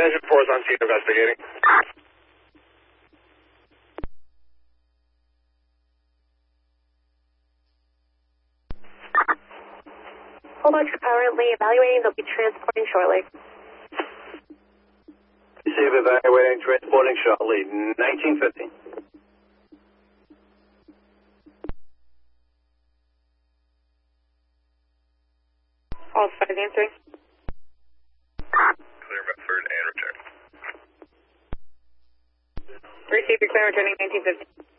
Engine 4 is on scene investigating. Hold on, currently evaluating. They'll be transporting shortly. Receive evaluating, transporting shortly. 1950. All 5 answering. Clear Medford and return. Receive your clear returning 1950.